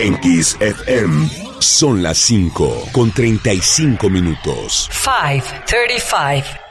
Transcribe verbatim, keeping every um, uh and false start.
En Kiss F M son las cinco con treinta y cinco minutos. cinco treinta y cinco.